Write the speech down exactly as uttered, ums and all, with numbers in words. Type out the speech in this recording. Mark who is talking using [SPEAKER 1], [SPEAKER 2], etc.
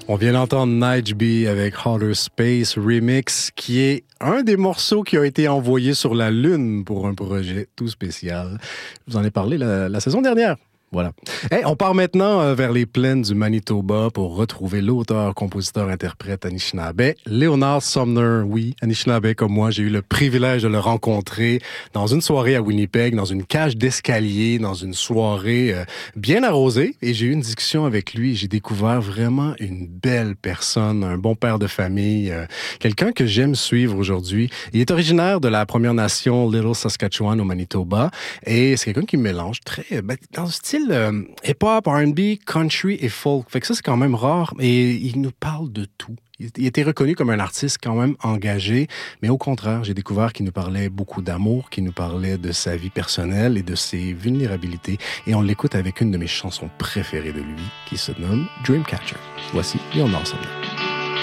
[SPEAKER 1] On vient d'entendre Nige avec Outer Space Remix, qui est un des morceaux qui a été envoyé sur la Lune pour un projet tout spécial. Je vous en ai parlé la, la saison dernière. Voilà. Hey, on part maintenant euh, vers les plaines du Manitoba pour retrouver l'auteur, compositeur, interprète Anishinaabe, Leonard Sumner. Oui, Anishinaabe comme moi, j'ai eu le privilège de le rencontrer dans une soirée à Winnipeg, dans une cage d'escalier, dans une soirée euh, bien arrosée. Et j'ai eu une discussion avec lui et j'ai découvert vraiment une belle personne, un bon père de famille, euh, quelqu'un que j'aime suivre aujourd'hui. Il est originaire de la Première Nation Little Saskatchewan au Manitoba et c'est quelqu'un qui mélange très, ben, dans un style Euh, hip-hop, R and B, country et folk. Fait que ça, c'est quand même rare. Et il nous parle de tout. Il, il était reconnu comme un artiste quand même engagé, mais au contraire, j'ai découvert qu'il nous parlait beaucoup d'amour, qu'il nous parlait de sa vie personnelle et de ses vulnérabilités. Et on l'écoute avec une de mes chansons préférées de lui, qui se nomme Dreamcatcher. Voici Leonard Sumner.